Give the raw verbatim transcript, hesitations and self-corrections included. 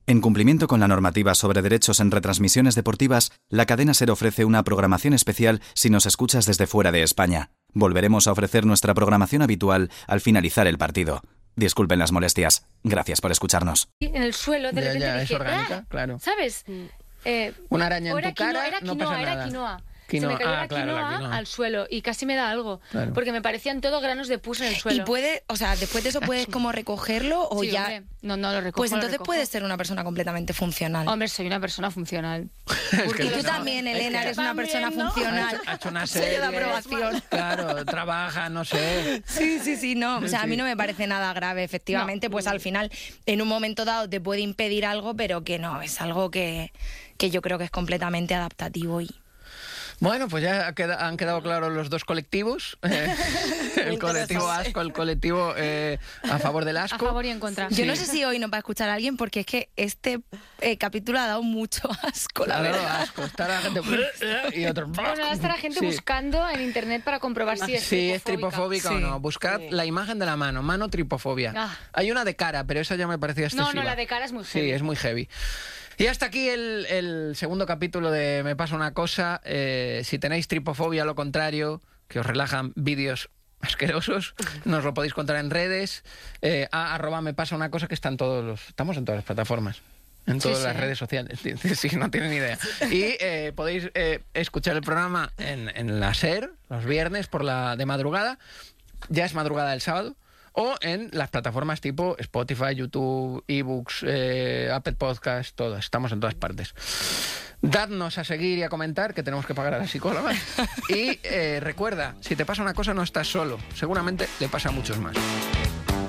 En cumplimiento con la normativa sobre derechos en retransmisiones deportivas, la cadena SER ofrece una programación especial si nos escuchas desde fuera de España. Volveremos a ofrecer nuestra programación habitual al finalizar el partido. Disculpen las molestias. Gracias por escucharnos. En el suelo, de Ya, repente ya, dije, es orgánica, ¡ah! claro. ¿Sabes? Eh, Una araña en era tu cara, quinoa, era no quinoa, pasa era nada. quinoa. Quinoa, Se me cayó ah, la, claro, quinoa la quinoa. al suelo y casi me da algo. Claro. Porque me parecían todo granos de pus en el suelo. Y puede, o sea, después de eso puedes como recogerlo o Sí, ya... hombre. No, no lo recojo. Pues lo entonces recojo. puedes ser una persona completamente funcional. Hombre, soy una persona funcional. que Y tú no, también, Elena, eres una persona Ha funcional. hecho, ha hecho una Sello de serie. aprobación. Claro, trabaja, no sé. Sí, sí, sí, no. O sea, a mí Sí. no me parece nada grave. Efectivamente, pues al final, en un momento dado te puede impedir algo, pero que no, es algo que, que yo creo que es completamente adaptativo y... Bueno, pues ya queda- han quedado claros los dos colectivos. Eh, el colectivo asco, el colectivo eh, a favor del A asco. favor y en contra. Yo no sé si hoy nos va a escuchar alguien porque es que este eh, capítulo ha dado mucho asco, la Ha dado verdad. asco. Está la gente y otros. Bueno, ahora está la gente Sí. buscando en internet para comprobar si es Sí, es tripofóbica. tripofóbica o Sí. no. Buscad la imagen de la mano, mano tripofobia. Ah. Hay una de cara, pero esa ya me parecía excesiva. No, no, la de cara es muy heavy. Sí, es muy heavy. Y hasta aquí el, el segundo capítulo de Me pasa una cosa. Eh, si tenéis tripofobia, lo contrario, que os relajan vídeos asquerosos, nos lo podéis contar en redes. Eh, a arroba me pasa una cosa, que están todos los... Estamos en todas las plataformas. En todas Sí, las sí. redes sociales. Sí, no tienen ni idea. Y eh, podéis eh, escuchar el programa en, en la SER, los viernes por la de madrugada. Ya es madrugada del sábado. O en las plataformas tipo Spotify, YouTube, eBooks, eh, Apple Podcast, todas. Estamos en todas partes. Dadnos a seguir y a comentar, que tenemos que pagar a la psicóloga. Y eh, recuerda, si te pasa una cosa no estás solo. Seguramente le pasa a muchos más.